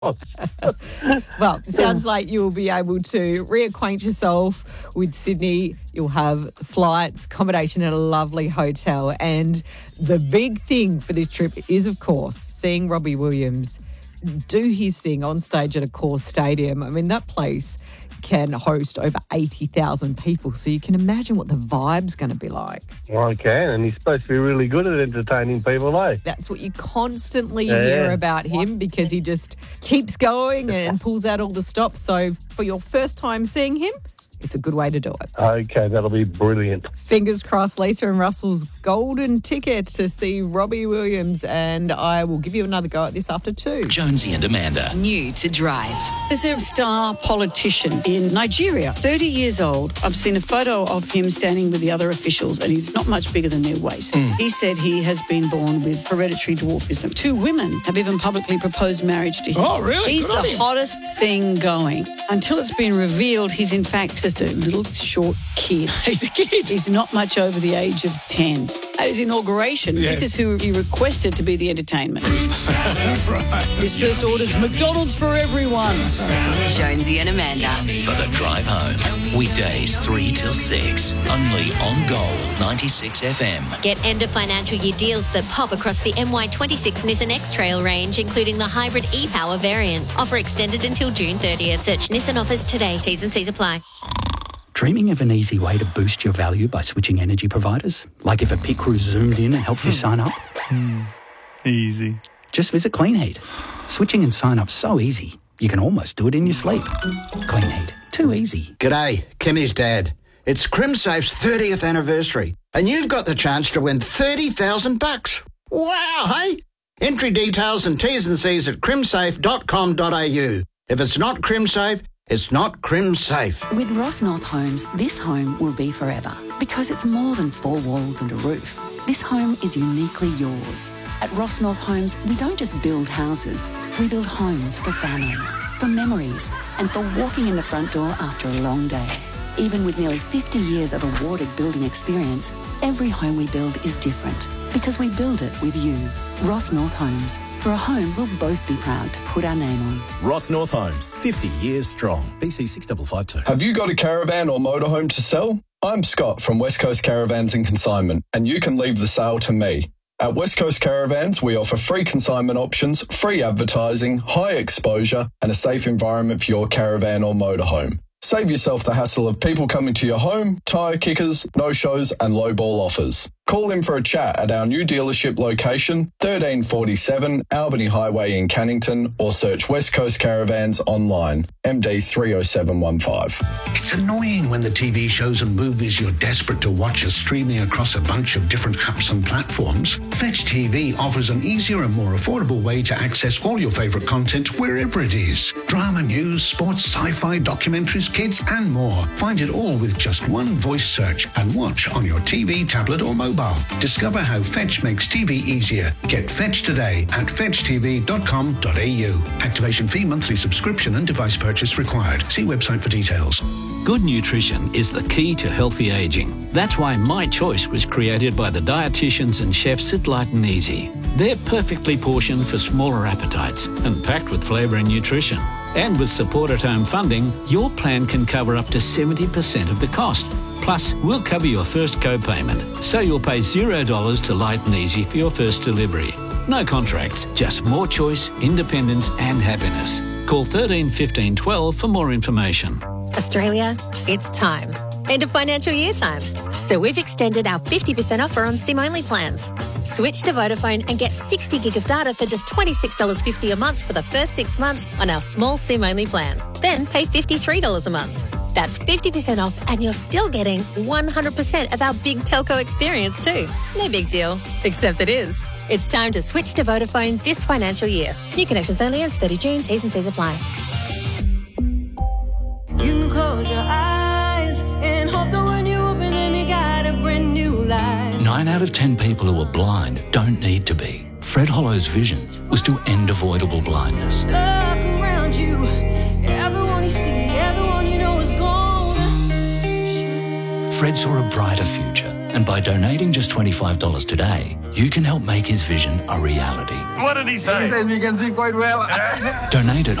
Well, it sounds like you'll be able to reacquaint yourself with Sydney. You'll have flights, accommodation at a lovely hotel. And the big thing for this trip is, of course, seeing Robbie Williams do his thing on stage at Accor Stadium. I mean, that place can host over 80,000 people, so you can imagine what the vibe's going to be like. Well, I can, and he's supposed to be really good at entertaining people, eh? That's what you constantly hear about him, because he just keeps going and pulls out all the stops. So for your first time seeing him, it's a good way to do it. Okay, that'll be brilliant. Fingers crossed, Lisa and Russell's golden ticket to see Robbie Williams, and I will give you another go at this after 2. Jonesy and Amanda. New to Drive. There's a star politician in Nigeria, 30 years old. I've seen a photo of him standing with the other officials, and he's not much bigger than their waist. He said he has been born with hereditary dwarfism. 2 women have even publicly proposed marriage to him. Oh, really? He's the hottest thing going. Until it's been revealed, he's in fact just a little short kid. He's a kid. He's not much over the age of 10. At his inauguration, this is who he requested to be the entertainment. Right. His first order's McDonald's for everyone. Jonesy and Amanda. For the drive home. Weekdays 3 till 6. Only on Gold 96 FM. Get end of financial year deals that pop across the MY26 Nissan X-Trail range, including the hybrid e-Power variants. Offer extended until June 30th. Search Nissan offers today. T's and C's apply. Dreaming of an easy way to boost your value by switching energy providers? Like if a pit crew zoomed in and helped you sign up? Easy. Just visit Clean Heat. Switching and sign up so easy, you can almost do it in your sleep. Clean Heat. Too easy. G'day, Kimmy's dad. It's CrimSafe's 30th anniversary, and you've got the chance to win $30,000. Wow, hey? Entry details and T's and C's at crimsafe.com.au. If it's not CrimSafe, it's not CrimSafe. With Ross North Homes, this home will be forever, because it's more than 4 walls and a roof. This home is uniquely yours. At Ross North Homes, we don't just build houses. We build homes for families, for memories, and for walking in the front door after a long day. Even with nearly 50 years of awarded building experience, every home we build is different, because we build it with you. Ross North Homes. For a home we'll both be proud to put our name on. Ross North Homes, 50 years strong. BC 6552. Have you got a caravan or motorhome to sell? I'm Scott from West Coast Caravans and Consignment, and you can leave the sale to me. At West Coast Caravans, we offer free consignment options, free advertising, high exposure, and a safe environment for your caravan or motorhome. Save yourself the hassle of people coming to your home, tyre kickers, no-shows, and low-ball offers. Call in for a chat at our new dealership location, 1347 Albany Highway in Cannington, or search West Coast Caravans online, MD 30715. It's annoying when the TV shows and movies you're desperate to watch are streaming across a bunch of different apps and platforms. Fetch TV offers an easier and more affordable way to access all your favourite content wherever it is. Drama, news, sports, sci-fi, documentaries, kids, and more. Find it all with just one voice search and watch on your TV, tablet, or mobile. Discover how Fetch makes TV easier. Get Fetch today at fetchtv.com.au. Activation fee, monthly subscription and device purchase required. See website for details. Good nutrition is the key to healthy aging. That's why My Choice was created by the dietitians and chefs at Light and Easy. They're perfectly portioned for smaller appetites and packed with flavour and nutrition. And with Support at Home funding, your plan can cover up to 70% of the cost. Plus, we'll cover your first co-payment, so you'll pay $0 to Light and Easy for your first delivery. No contracts, just more choice, independence and happiness. Call 13 15 12 for more information. Australia, it's time. End of financial year time. So we've extended our 50% offer on SIM-only plans. Switch to Vodafone and get 60 gig of data for just $26.50 a month for the first 6 months on our small SIM-only plan. Then pay $53 a month. That's 50% off, and you're still getting 100% of our big telco experience too. No big deal, except it is. It's time to switch to Vodafone this financial year. New connections only as 30 June. T's and C's apply. You can close your eyes and hope that when you open them, you got a brand new life. 9 out of 10 people who are blind don't need to be. Fred Hollow's vision was to end avoidable blindness. Look around you, everyone you see, everyone you know is gone. Fred saw a brighter future And by donating just $25 today, you can help make his vision a reality. What did he say? He says we can see quite well. Donate at